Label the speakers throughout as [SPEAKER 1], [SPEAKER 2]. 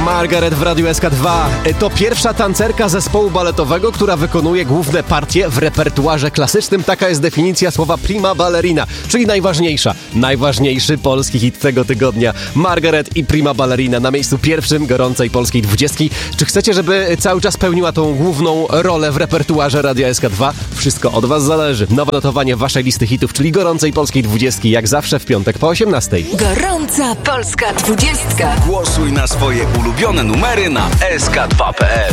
[SPEAKER 1] Margaret w Radiu SK2. To pierwsza tancerka zespołu baletowego, która wykonuje główne partie w repertuarze klasycznym. Taka jest definicja słowa prima ballerina, czyli najważniejszy polski hit tego tygodnia. Margaret i prima ballerina na miejscu pierwszym gorącej polskiej 20. Czy chcecie, żeby cały czas pełniła tą główną rolę w repertuarze Radia SK2? Wszystko od was zależy. Nowe notowanie waszej listy hitów, czyli gorącej polskiej 20, jak zawsze w piątek po 18.
[SPEAKER 2] Gorąca polska 20.
[SPEAKER 3] Głosuj na swoje ulubione numery na sk2.pl.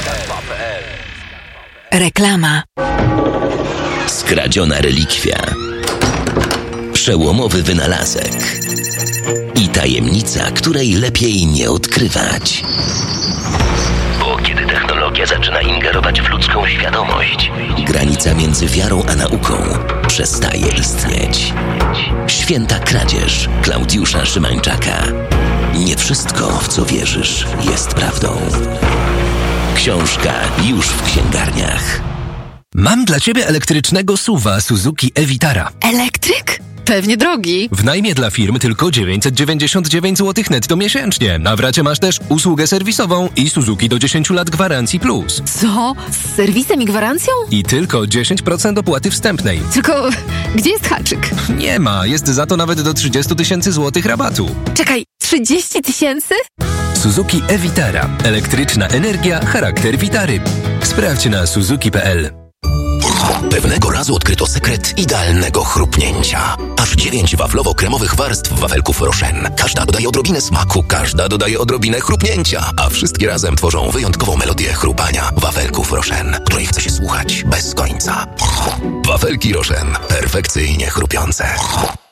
[SPEAKER 2] Reklama.
[SPEAKER 4] Skradziona relikwia, przełomowy wynalazek i tajemnica, której lepiej nie odkrywać. Bo kiedy technologia zaczyna ingerować w ludzką świadomość, granica między wiarą a nauką przestaje istnieć. Święta kradzież Klaudiusza Szymańczaka. Nie wszystko, w co wierzysz, jest prawdą. Książka już w księgarniach.
[SPEAKER 5] Mam dla ciebie elektrycznego SUV-a Suzuki e-Vitara.
[SPEAKER 6] Elektryk? Pewnie drogi.
[SPEAKER 5] W najmie dla firm tylko 999 zł netto miesięcznie. Na w racie masz też usługę serwisową i Suzuki do 10 lat gwarancji plus.
[SPEAKER 6] Co? Z serwisem i gwarancją?
[SPEAKER 5] I tylko 10% opłaty wstępnej.
[SPEAKER 6] Tylko gdzie jest haczyk?
[SPEAKER 5] Nie ma, jest za to nawet do 30 000 złotych rabatu.
[SPEAKER 6] Czekaj, 30 000?
[SPEAKER 5] Suzuki e-Vitara. Elektryczna energia, charakter Vitary. Sprawdź na suzuki.pl.
[SPEAKER 4] Pewnego razu odkryto sekret idealnego chrupnięcia. Aż 9 waflowo-kremowych warstw wafelków Rochen. Każda dodaje odrobinę smaku, każda dodaje odrobinę chrupnięcia, a wszystkie razem tworzą wyjątkową melodię chrupania wafelków Rochen, której chce się słuchać bez końca. Wafelki Rochen. Perfekcyjnie chrupiące.